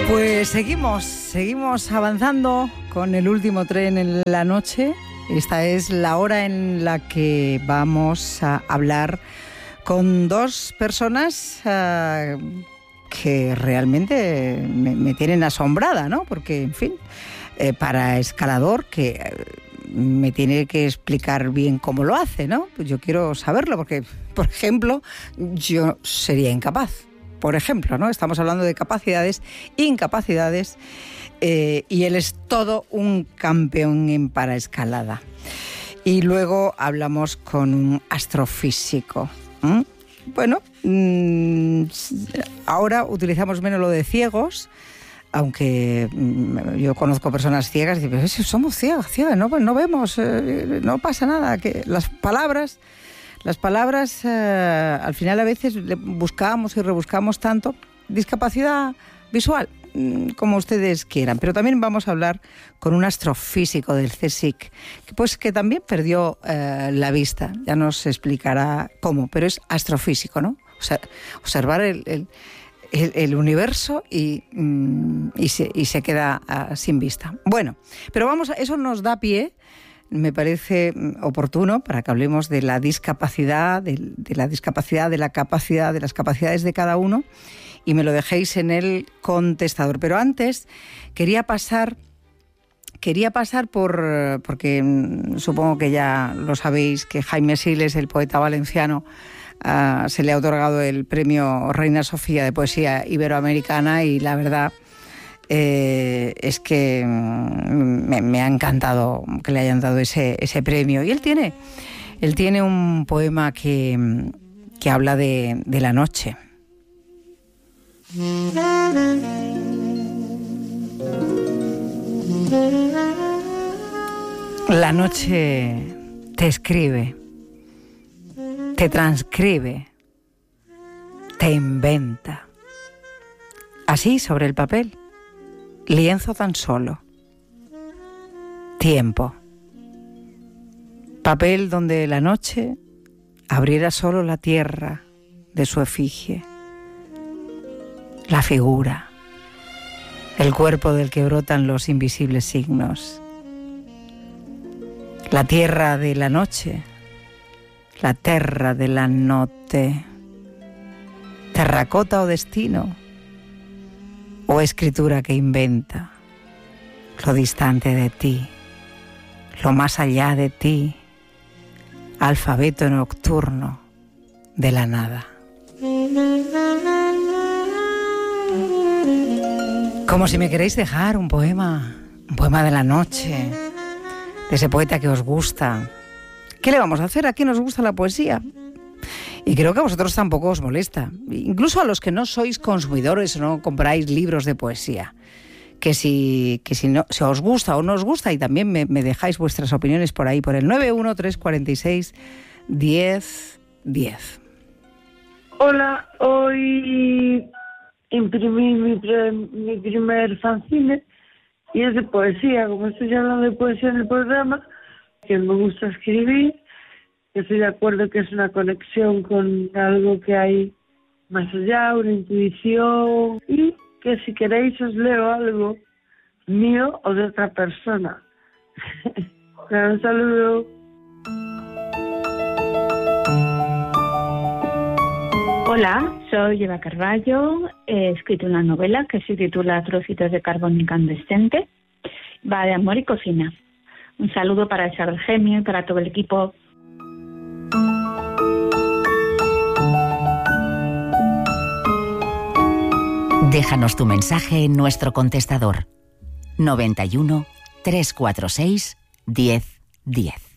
Pues seguimos avanzando con el último tren en la noche. Esta es la hora en la que vamos a hablar con dos personas que realmente me tienen asombrada, ¿no? Porque, en fin, para escalador que me tiene que explicar bien cómo lo hace, ¿no? Pues yo quiero saberlo porque, por ejemplo, yo sería incapaz. Por ejemplo, ¿no? Estamos hablando de capacidades, incapacidades, y él es todo un campeón en paraescalada. Y luego hablamos con un astrofísico. Bueno, ahora utilizamos menos lo de ciegos, aunque yo conozco personas ciegas y dicen, pero si somos ciegas, no vemos, no pasa nada, que las palabras al final a veces buscamos y rebuscamos tanto. Discapacidad visual, como ustedes quieran, pero también vamos a hablar con un astrofísico del CSIC, que también perdió la vista, ya nos explicará cómo, pero es astrofísico, ¿no? O sea, observar el universo y se queda sin vista. Bueno, pero eso nos da pie, me parece oportuno, para que hablemos de la discapacidad, de la capacidad, de las capacidades de cada uno, y me lo dejéis en el contestador. Pero antes quería pasar porque supongo que ya lo sabéis, que Jaime Siles, el poeta valenciano, se le ha otorgado el premio Reina Sofía de Poesía Iberoamericana, y la verdad es que me ha encantado que le hayan dado ese premio. Y él tiene un poema que habla de la noche. La noche te escribe, te transcribe, te inventa. Así sobre el papel, lienzo tan solo, tiempo. Papel donde la noche abriera solo la tierra de su efigie, la figura, el cuerpo del que brotan los invisibles signos. La tierra de la noche, la terra de la notte, terracota o destino, o escritura que inventa lo distante de ti, lo más allá de ti, alfabeto nocturno de la nada. Como si me queréis dejar un poema de la noche, de ese poeta que os gusta. ¿Qué le vamos a hacer? ¿A quién nos gusta la poesía? Y creo que a vosotros tampoco os molesta. Incluso a los que no sois consumidores o no compráis libros de poesía. Que si os gusta o no os gusta, y también me dejáis vuestras opiniones por ahí, por el 913461010. Hola, hoy imprimí mi primer fanzine y es de poesía. Como estoy hablando de poesía en el programa, que me gusta escribir, que estoy de acuerdo que es una conexión con algo que hay más allá, una intuición, y que si queréis os leo algo mío o de otra persona. Un saludo. Hola, soy Eva Carballo. He escrito una novela que se titula Trocitos de carbón incandescente. Va de amor y cocina. Un saludo para Isabel Gemio y para todo el equipo. Déjanos tu mensaje en nuestro contestador 91 346 1010.